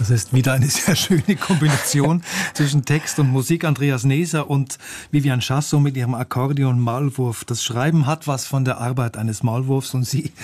Das ist wieder eine sehr schöne Kombination zwischen Text und Musik. Andreas Neser und Vivian Chassot mit ihrem Akkordeon Maulwurf. Das Schreiben hat was von der Arbeit eines Maulwurfs und sie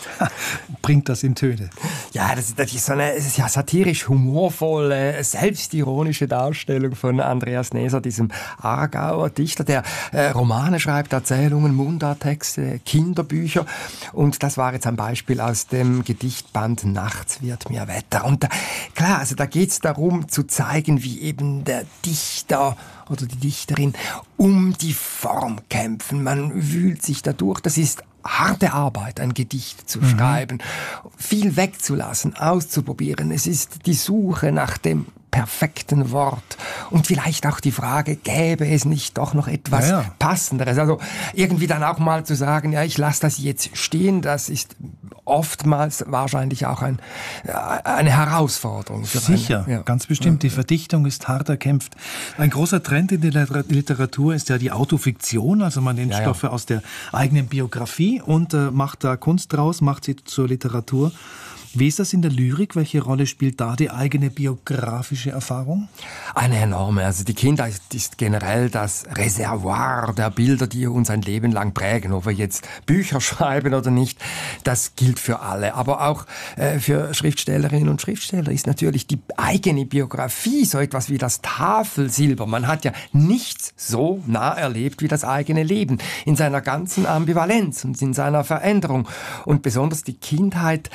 bringt das in Töne. Ja, das ist so eine ja, satirisch humorvolle, selbstironische Darstellung von Andreas Neser, diesem Aargauer Dichter, der Romane schreibt, Erzählungen, Mundarttexte, Kinderbücher. Und das war jetzt ein Beispiel aus dem Gedichtband Nachts wird mir Wetter. Und klar, also da geht es darum zu zeigen, wie eben der Dichter oder die Dichterin um die Form kämpfen. Man wühlt sich dadurch. Das ist harte Arbeit, ein Gedicht zu schreiben, viel wegzulassen, auszuprobieren. Es ist die Suche nach dem perfekten Wort und vielleicht auch die Frage, gäbe es nicht doch noch etwas Passenderes? Also irgendwie dann auch mal zu sagen, ja, ich lasse das jetzt stehen, das ist oftmals wahrscheinlich auch eine Herausforderung. Sicher, ganz bestimmt. Die Verdichtung ist hart erkämpft. Ein großer Trend in der Literatur ist ja die Autofiktion, also man nimmt Stoffe aus der eigenen Biografie und macht da Kunst draus, macht sie zur Literatur. Wie ist das in der Lyrik? Welche Rolle spielt da die eigene biografische Erfahrung? Eine enorme. Also die Kindheit ist generell das Reservoir der Bilder, die uns ein Leben lang prägen. Ob wir jetzt Bücher schreiben oder nicht, das gilt für alle. Aber auch für Schriftstellerinnen und Schriftsteller ist natürlich die eigene Biografie so etwas wie das Tafelsilber. Man hat ja nichts so nah erlebt wie das eigene Leben in seiner ganzen Ambivalenz und in seiner Veränderung. Und besonders die Kindheit,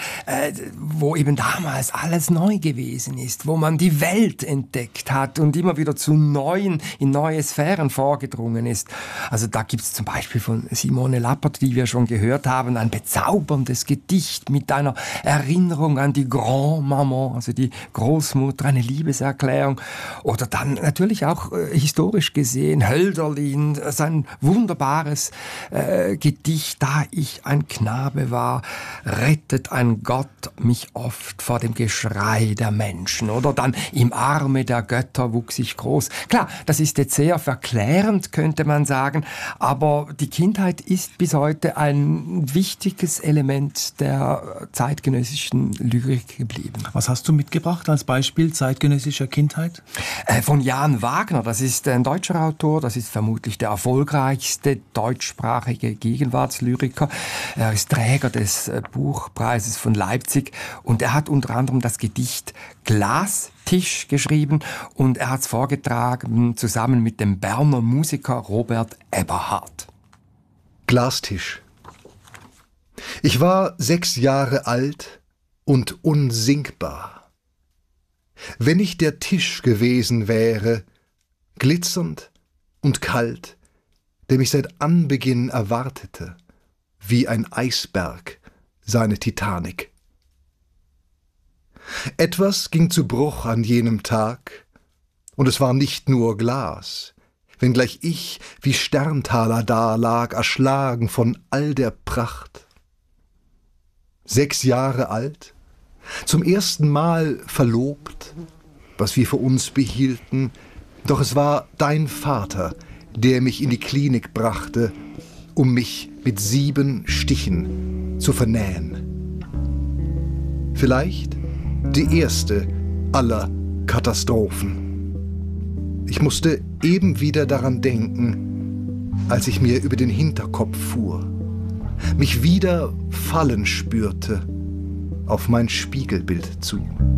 wo eben damals alles neu gewesen ist, wo man die Welt entdeckt hat und immer wieder in neue Sphären vorgedrungen ist. Also da gibt es zum Beispiel von Simone Lappert, die wir schon gehört haben, ein bezauberndes Gedicht mit einer Erinnerung an die Grand-Maman, also die Großmutter, eine Liebeserklärung. Oder dann natürlich auch historisch gesehen Hölderlin, sein wunderbares Gedicht, da ich ein Knabe war, rettet ein Gott mich oft vor dem Geschrei der Menschen. Oder dann im Arme der Götter wuchs ich groß. Klar, das ist jetzt sehr verklärend, könnte man sagen, aber die Kindheit ist bis heute ein wichtiges Element der zeitgenössischen Lyrik geblieben. Was hast du mitgebracht als Beispiel zeitgenössischer Kindheit? Von Jan Wagner, das ist ein deutscher Autor, das ist vermutlich der erfolgreichste deutschsprachige Gegenwartslyriker. Er ist Träger des Buchpreises von Leipzig und er hat unter anderem das Gedicht Glastisch geschrieben und er hat es vorgetragen zusammen mit dem Berner Musiker Robert Eberhard. Glastisch. Ich war 6 Jahre alt und unsinkbar. Wenn ich der Tisch gewesen wäre, glitzernd und kalt, der mich seit Anbeginn erwartete, wie ein Eisberg seine Titanic. Etwas ging zu Bruch an jenem Tag, und es war nicht nur Glas, wenngleich ich wie Sterntaler dalag, erschlagen von all der Pracht. 6 Jahre alt, zum ersten Mal verlobt, was wir für uns behielten, doch es war dein Vater, der mich in die Klinik brachte, um mich mit 7 Stichen zu vernähen. Vielleicht die erste aller Katastrophen. Ich musste eben wieder daran denken, als ich mir über den Hinterkopf fuhr, mich wieder fallen spürte auf mein Spiegelbild zu.